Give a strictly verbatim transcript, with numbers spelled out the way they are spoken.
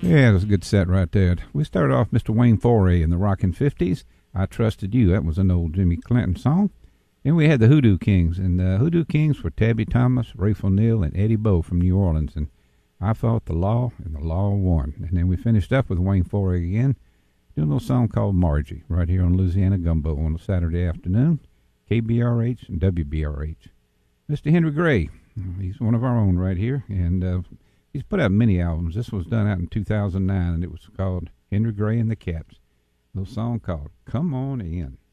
Yeah, it was a good set right there. We started off Mister Wayne Foray in the Rockin' Fifties. I Trusted You. That was an old Jimmy Clinton song. Then we had the Hoodoo Kings, and the Hoodoo Kings were Tabby Thomas, Rafe O'Neal, and Eddie Bow from New Orleans. And I fought the law, and the law won. And then we finished up with Wayne Foray again, doing a little song called Margie, right here on Louisiana Gumbo on a Saturday afternoon, K B R H and W B R H. Mister Henry Gray, he's one of our own right here, and uh, he's put out many albums. This was done out in two thousand nine, and it was called Henry Gray and the Caps. A little song called Come On In.